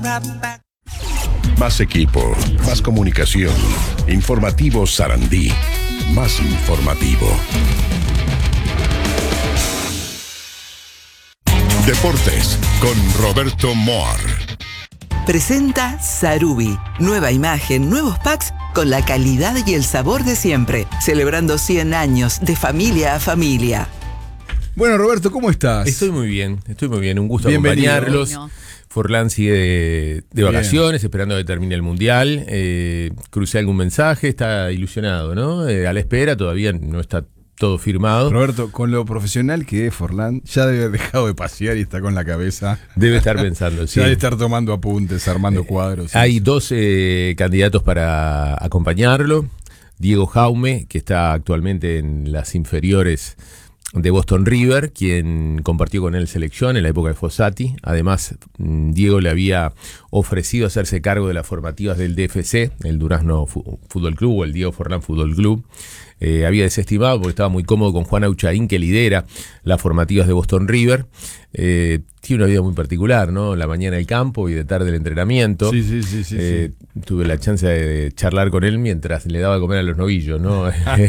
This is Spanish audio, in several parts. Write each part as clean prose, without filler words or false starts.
Más equipo, más comunicación. Informativo Sarandí, más informativo. Deportes con Roberto Moar. Presenta Sarubi. Nueva imagen, nuevos packs con la calidad y el sabor de siempre. Celebrando 100 años de familia a familia. Bueno, Roberto, ¿cómo estás? Estoy muy bien. Un gusto Bienvenido. acompañarlos. No. Forlán sigue de vacaciones, esperando a que termine el Mundial. Crucé algún mensaje, está ilusionado, ¿no? A la espera, todavía no está todo firmado. Roberto, con lo profesional que es Forlán, ya debe haber dejado de pasear y está con la cabeza. Debe estar pensando, sí. Ya debe estar tomando apuntes, armando cuadros. Hay dos candidatos para acompañarlo. Diego Jaume, que está actualmente en las inferiores de Boston River, quien compartió con él selección en la época de Fossati. Además, Diego le había ofrecido hacerse cargo de las formativas del DFC, el Durazno Fútbol Club o el Diego Forlán Fútbol Club. Había desestimado porque estaba muy cómodo con Juan Auchaín, que lidera las formativas de Boston River. Tiene una vida muy particular, ¿no? La mañana el campo y de tarde el entrenamiento. Sí. Tuve la chance de charlar con él mientras le daba a comer a los novillos, ¿no?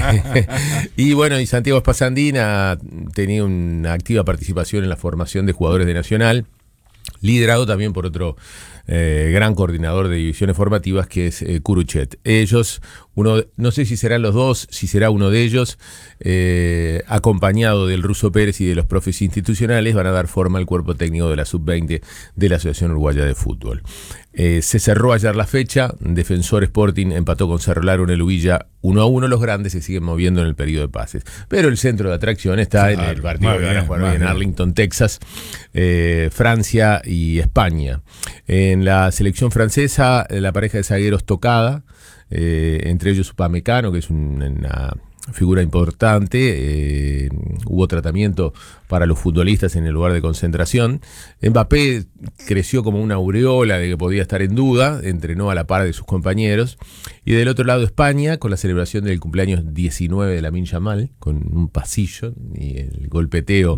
Y bueno, y Santiago Espasandina tenía una activa participación en la formación de jugadores de Nacional, liderado también por otro gran coordinador de divisiones formativas, que es Curuchet. Ellos, no sé si serán los dos, si será uno de ellos, acompañado del Ruso Pérez y de los profes institucionales, van a dar forma al cuerpo técnico de la Sub-20 de la Asociación Uruguaya de Fútbol. Se cerró ayer la fecha. Defensor Sporting empató con Cerro Largo en el Ubilla 1-1. Los grandes se siguen moviendo en el periodo de pases, pero el centro de atracción está en el partido que van a jugar hoy en Arlington, Texas, Francia y España. En la selección francesa, la pareja de zagueros tocada, entre ellos Upamecano, que es una figura importante. Hubo tratamiento para los futbolistas en el lugar de concentración. Mbappé creció como una aureola de que podía estar en duda, entrenó a la par de sus compañeros. Y del otro lado, España, con la celebración del cumpleaños 19 de Lamine Yamal, con un pasillo y el golpeteo.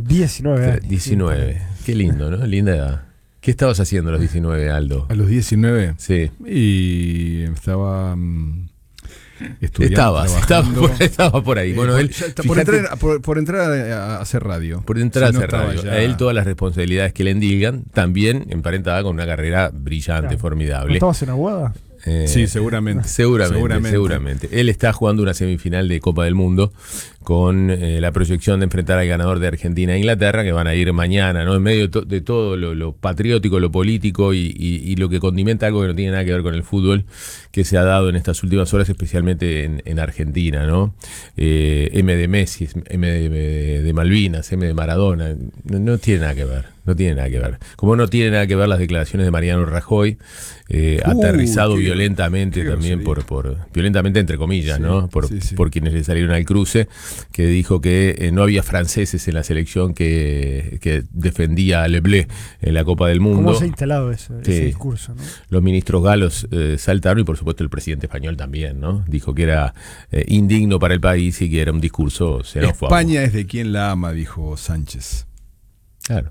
19. Qué lindo, ¿no? Linda edad. ¿Qué estabas haciendo a los 19, Aldo? ¿A los 19? Sí. Y estaba estudiando, estaba por ahí. Bueno, él, por entrar a hacer radio. Por entrar Si a no hacer radio. ya... A él todas las responsabilidades que le endilgan, también emparentada con una carrera brillante, formidable. ¿No estabas en Aguada? Sí, seguramente. Seguramente. Él está jugando una semifinal de Copa del Mundo con la proyección de enfrentar al ganador de Argentina e Inglaterra, que van a ir mañana, ¿no? En medio de todo lo patriótico, lo político y lo que condimenta algo que no tiene nada que ver con el fútbol, que se ha dado en estas últimas horas, especialmente en Argentina, ¿no? M de Messi, M de Malvinas, M de Maradona, no tiene nada que ver. No tiene nada que ver. Como no tiene nada que ver las declaraciones de Mariano Rajoy, aterrizado violentamente también violentamente entre comillas, ¿no? Por quienes le salieron al cruce, que dijo que no había franceses en la selección que defendía a Le Bleu en la Copa del Mundo. ¿Cómo se ha instalado ese discurso, ¿no? Los ministros galos saltaron y por supuesto el presidente español también, ¿no? Dijo que era indigno para el país y que era un discurso xenófobo. España es de quien la ama, dijo Sánchez. Claro.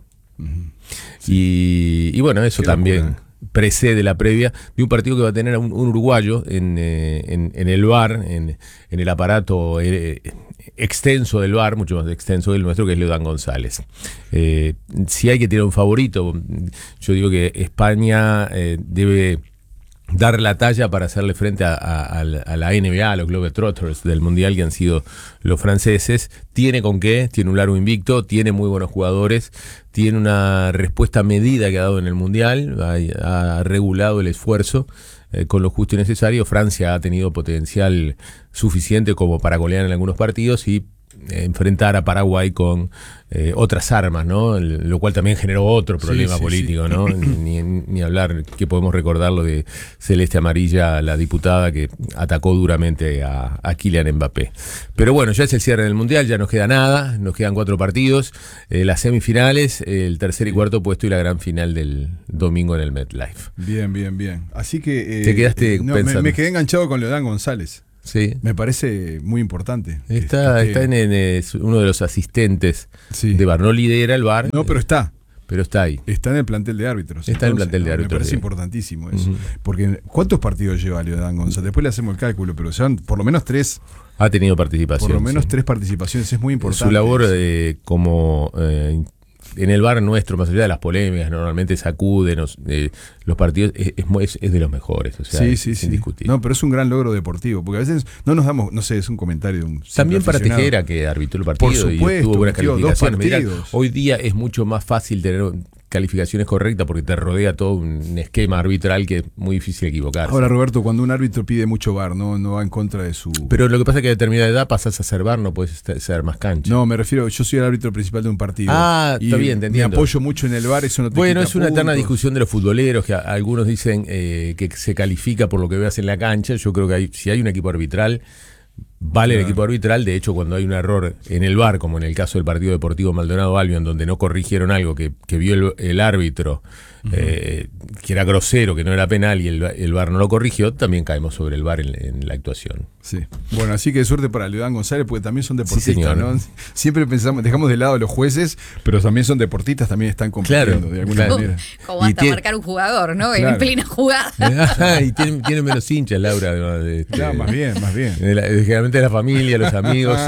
Y bueno, eso también precede la previa de un partido que va a tener un uruguayo en el VAR, en el aparato extenso del VAR, mucho más extenso que el nuestro, que es Leodán González. Si hay que tirar un favorito, yo digo que España debe dar la talla para hacerle frente a la NBA, a los Globetrotters del Mundial, que han sido los franceses. Tiene con qué, tiene un largo invicto, tiene muy buenos jugadores, tiene una respuesta medida que ha dado en el Mundial, ha regulado el esfuerzo con lo justo y necesario. Francia ha tenido potencial suficiente como para golear en algunos partidos y enfrentar a Paraguay con otras armas, ¿no? Lo cual también generó otro problema político, ¿no? Ni hablar, que podemos recordar lo de Celeste Amarilla, la diputada que atacó duramente a Kylian Mbappé. Pero bueno, ya es el cierre del Mundial, ya nos queda nada, nos quedan 4 partidos, las semifinales, el tercer y cuarto puesto y la gran final del domingo en el MetLife. Bien. Así que te quedaste pensando. Me quedé enganchado con Leodán González. Sí. Me parece muy importante. Está en uno de los asistentes de VAR. No lidera el VAR. No, pero está. pero está ahí. Está en el plantel de árbitros. Está en el plantel de árbitros. Me parece importantísimo eso. Porque ¿cuántos partidos lleva Leodán González? Después le hacemos el cálculo, pero son por lo menos 3. Ha tenido participación. Por lo menos 3 participaciones, es muy importante. Su labor como en el VAR nuestro, más allá de las polémicas, normalmente sacude los partidos, es de los mejores. O sea, es indiscutible. No, pero es un gran logro deportivo, porque a veces no nos damos, no sé, es un comentario de un también para Tejera, que arbitró el partido. Por supuesto, y tuvo buenas calificaciones. Mirá, partidos. hoy día es mucho más fácil tener calificaciones correctas porque te rodea todo un esquema arbitral que es muy difícil equivocarse. Ahora, Roberto, cuando un árbitro pide mucho VAR, no va en contra de su... Pero lo que pasa es que a determinada edad pasás a ser VAR, no puedes ser más cancha. No, me refiero, yo soy el árbitro principal de un partido. Está bien, te entiendo. Me apoyo mucho en el VAR, eso no te Bueno, quita es una eterna puntos. discusión de los futboleros, que algunos dicen que se califica por lo que veas en la cancha. Yo creo que si hay un equipo arbitral, vale el equipo arbitral. De hecho, cuando hay un error en el VAR, como en el caso del partido deportivo Maldonado-Albion, donde no corrigieron algo que vio el árbitro, que era grosero, que no era penal, y el VAR no lo corrigió, también caemos sobre el VAR en la actuación. Sí. Bueno, así que suerte para Leodán González, porque también son deportistas, Sí, señor. ¿no? Siempre dejamos de lado a los jueces, pero también son deportistas, también están compitiendo de alguna manera. Como hasta marcar un jugador, ¿no? Claro. En plena jugada. Y tienen menos hinchas, Laura. Claro, más bien. Generalmente la familia, los amigos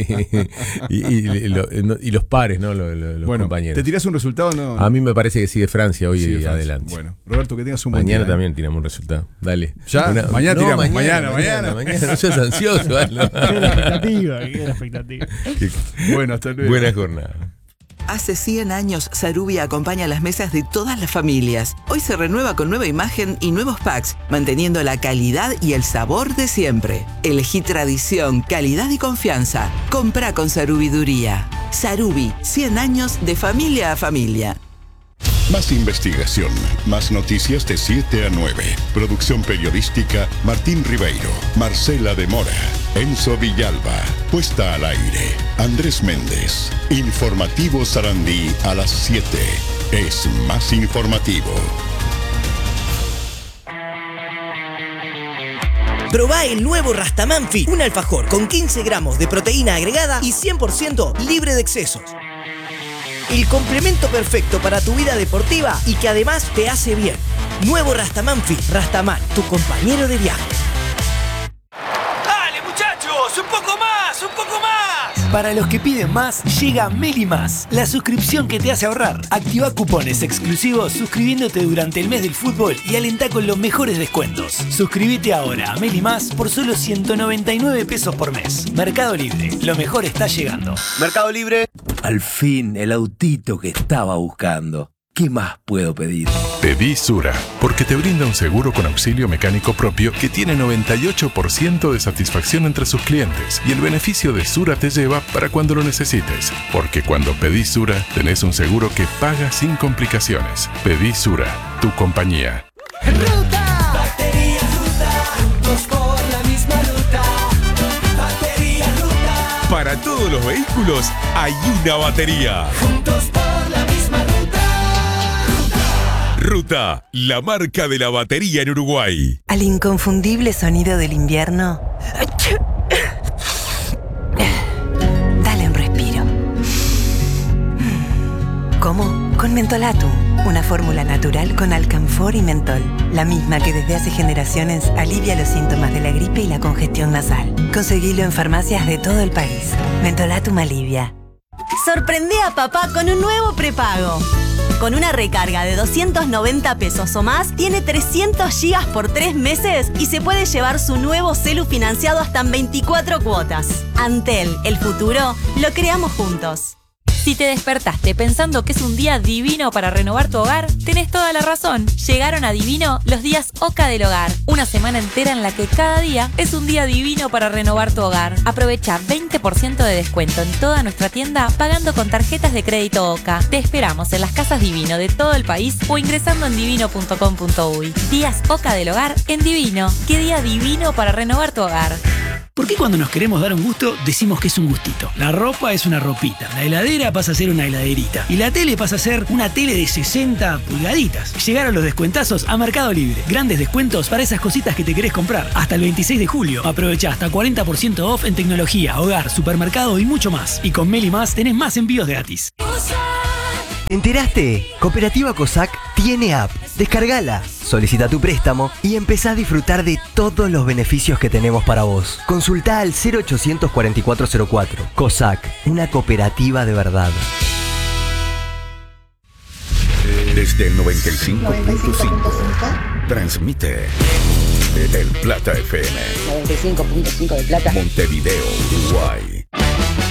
y los pares, ¿no? Los compañeros. ¿Te tirás un resultado o no? A mí me parece que sigue Francia hoy y adelante. Bueno, Roberto, que tengas un buen Mañana día. también tiramos un resultado. Dale. ¿Ya? Mañana tiramos. Mañana. No seas ansioso. Queda la expectativa. Bueno, hasta luego. Buena jornada. Hace 100 años, Sarubi acompaña las mesas de todas las familias. Hoy se renueva con nueva imagen y nuevos packs, manteniendo la calidad y el sabor de siempre. Elegí tradición, calidad y confianza. Comprá con Sarubiduría. Sarubi, 100 años de familia a familia. Más investigación, más noticias de 7 a 9. Producción periodística Martín Ribeiro, Marcela de Mora, Enzo Villalba. Puesta al aire Andrés Méndez. Informativo Sarandí a las 7. Es más informativo. Probá el nuevo Rastaman Fit, un alfajor con 15 gramos de proteína agregada y 100% libre de excesos. El complemento perfecto para tu vida deportiva y que además te hace bien. Nuevo Rastaman Fit. Rastaman, tu compañero de viaje. ¡Dale, muchachos! ¡Un poco más! ¡Un poco más! Para los que piden más, llega Meli Más, la suscripción que te hace ahorrar. Activa cupones exclusivos suscribiéndote durante el mes del fútbol y alentá con los mejores descuentos. Suscríbete ahora a Meli Más por solo 199 pesos por mes. Mercado Libre, lo mejor está llegando. Mercado Libre. Al fin, el autito que estaba buscando. ¿Qué más puedo pedir? Pedí Sura, porque te brinda un seguro con auxilio mecánico propio que tiene 98% de satisfacción entre sus clientes. Y el beneficio de Sura te lleva para cuando lo necesites. Porque cuando pedís Sura, tenés un seguro que paga sin complicaciones. Pedí Sura, tu compañía. ¡Ruta! Batería Ruta. Juntos por la misma ruta. Batería Ruta. Para todos los vehículos hay una batería. Juntos por la misma ruta. Ruta, la marca de la batería en Uruguay. Al inconfundible sonido del invierno, dale un respiro. ¿Cómo? Con Mentolatum, una fórmula natural con alcanfor y mentol. La misma que desde hace generaciones alivia los síntomas de la gripe y la congestión nasal. Conseguilo en farmacias de todo el país. Mentolatum alivia. Sorprende a papá con un nuevo prepago. Con una recarga de 290 pesos o más, tiene 300 gigas por 3 meses y se puede llevar su nuevo celu financiado hasta en 24 cuotas. Antel, el futuro, lo creamos juntos. Si te despertaste pensando que es un día divino para renovar tu hogar, tenés toda la razón. Llegaron a Divino los días Oca del Hogar. Una semana entera en la que cada día es un día divino para renovar tu hogar. Aprovecha 20% de descuento en toda nuestra tienda pagando con tarjetas de crédito Oca. Te esperamos en las casas Divino de todo el país o ingresando en divino.com.uy. Días Oca del Hogar en Divino. ¿Qué día divino para renovar tu hogar? ¿Por qué cuando nos queremos dar un gusto decimos que es un gustito? La ropa es una ropita, la heladera pasa a ser una heladerita y la tele pasa a ser una tele de 60 pulgaditas. Llegaron los descuentazos a Mercado Libre. Grandes descuentos para esas cositas que te querés comprar. Hasta el 26 de julio. Aprovecha hasta 40% off en tecnología, hogar, supermercado y mucho más. Y con Meli Más tenés más envíos gratis. ¿Enteraste? Cooperativa COSAC tiene app. Descargala, solicita tu préstamo y empezá a disfrutar de todos los beneficios que tenemos para vos. Consultá al 0800 4404. COSAC, una cooperativa de verdad. Desde el 95.5 transmite El Plata FM. 95.5 de Plata. Montevideo, Uruguay.